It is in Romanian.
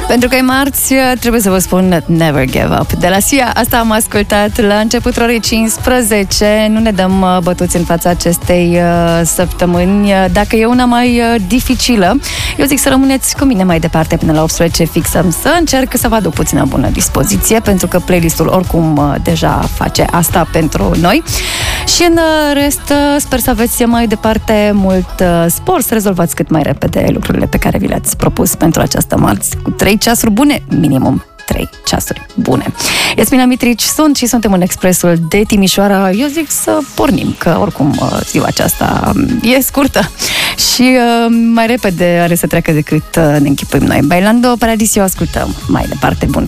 Pentru că e marți, trebuie să vă spun never give up. De la Sia, asta am ascultat la începutul orei 15. Nu ne dăm bătuți în fața acestei săptămâni. Dacă e una mai dificilă, eu zic să rămâneți cu mine mai departe până la 18 fixăm să încerc să vă aduc puțină bună dispoziție, pentru că playlistul oricum deja face asta pentru noi. Și în rest, sper să aveți mai departe mult spor, să rezolvați cât mai repede lucrurile pe care vi le-ați propus pentru această marți, cu 3 ceasuri bune, minimum 3 ceasuri bune. Iasmina Mitrici sunt și suntem în Expresul de Timișoara. Eu zic să pornim, că oricum ziua aceasta e scurtă și mai repede are să treacă decât ne închipuim noi. Bailando Paradiso ascultăm mai departe. Bun